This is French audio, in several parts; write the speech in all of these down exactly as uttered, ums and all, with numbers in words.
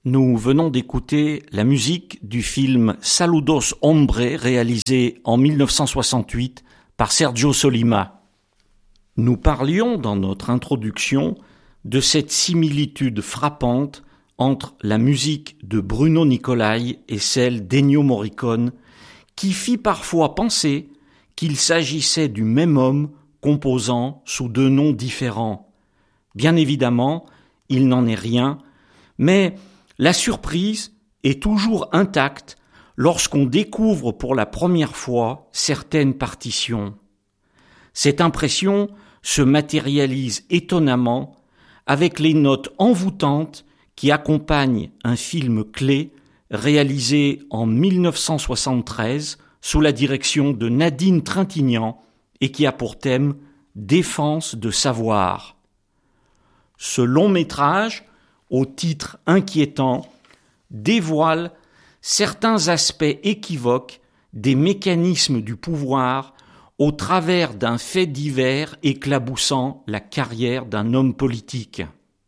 Nous venons d'écouter la musique du film Saludos Hombre, réalisé en mille neuf cent soixante-huit par Sergio Solima. Nous parlions dans notre introduction de cette similitude frappante entre la musique de Bruno Nicolai et celle d'Ennio Morricone, qui fit parfois penser qu'il s'agissait du même homme composant sous deux noms différents. Bien évidemment, il n'en est rien, mais la surprise est toujours intacte lorsqu'on découvre pour la première fois certaines partitions. Cette impression se matérialise étonnamment avec les notes envoûtantes qui accompagnent un film clé réalisé en mille neuf cent soixante-treize sous la direction de Nadine Trintignant et qui a pour thème « Défense de savoir ». Ce long métrage, au titre inquiétant, dévoile certains aspects équivoques des mécanismes du pouvoir au travers d'un fait divers éclaboussant la carrière d'un homme politique.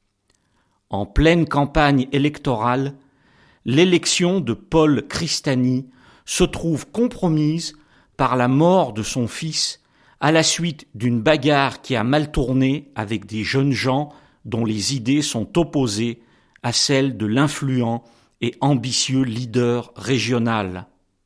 En pleine campagne électorale, l'élection de Paul Cristani se trouve compromise par la mort de son fils à la suite d'une bagarre qui a mal tourné avec des jeunes gens dont les idées sont opposées à celles de l'influent et ambitieux leader régional.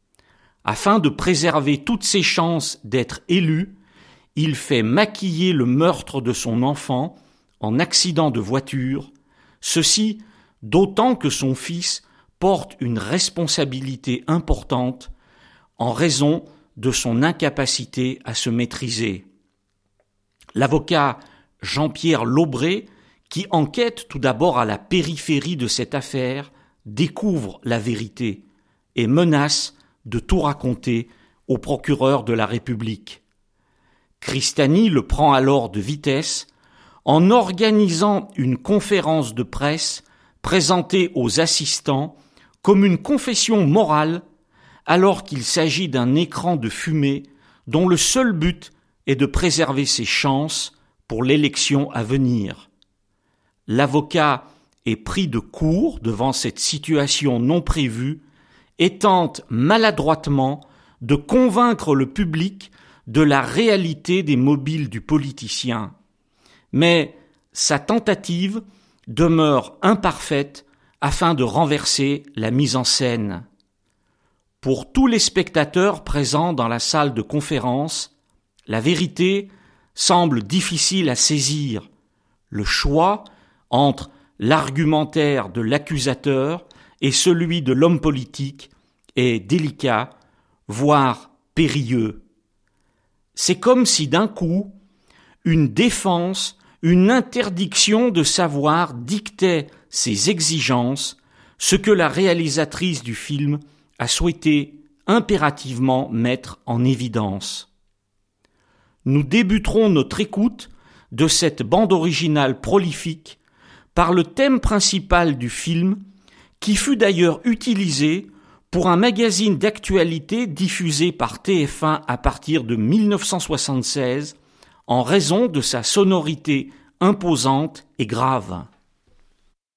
Afin de préserver toutes ses chances d'être élu, il fait maquiller le meurtre de son enfant en accident de voiture, ceci d'autant que son fils porte une responsabilité importante en raison de son incapacité à se maîtriser. L'avocat Jean-Pierre Laubré, qui enquête tout d'abord à la périphérie de cette affaire, découvre la vérité et menace de tout raconter au procureur de la République. Cristani le prend alors de vitesse en organisant une conférence de presse présentée aux assistants comme une confession morale alors qu'il s'agit d'un écran de fumée dont le seul but est de préserver ses chances pour l'élection à venir. L'avocat est pris de court devant cette situation non prévue et tente maladroitement de convaincre le public de la réalité des mobiles du politicien. Mais sa tentative demeure imparfaite afin de renverser la mise en scène. Pour tous les spectateurs présents dans la salle de conférence, la vérité semble difficile à saisir. Le choix entre l'argumentaire de l'accusateur et celui de l'homme politique est délicat, voire périlleux. C'est comme si d'un coup, une défense, une interdiction de savoir dictait ses exigences, ce que la réalisatrice du film a souhaité impérativement mettre en évidence. Nous débuterons notre écoute de cette bande originale prolifique par le thème principal du film, qui fut d'ailleurs utilisé pour un magazine d'actualité diffusé par T F un à partir de mille neuf cent soixante-seize, en raison de sa sonorité imposante et grave.